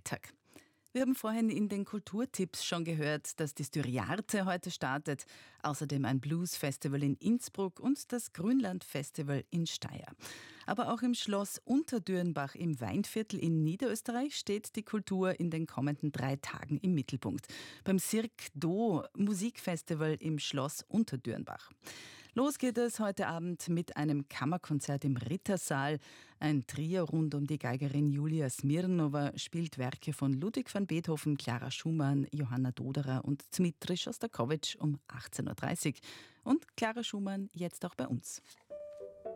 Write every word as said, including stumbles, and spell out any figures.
Freitag. Wir haben vorhin in den Kulturtipps schon gehört, dass die Styriarte heute startet, außerdem ein Blues-Festival in Innsbruck und das Grünland-Festival in Steyr. Aber auch im Schloss Unterdürnbach im Weinviertel in Niederösterreich steht die Kultur in den kommenden drei Tagen im Mittelpunkt. Beim Cirque d'Eau Musikfestival im Schloss Unterdürnbach. Los geht es heute Abend mit einem Kammerkonzert im Rittersaal. Ein Trio rund um die Geigerin Julia Smirnova spielt Werke von Ludwig van Beethoven, Clara Schumann, Johanna Doderer und Dmitri Schostakowitsch um achtzehn Uhr dreißig. Und Clara Schumann jetzt auch bei uns.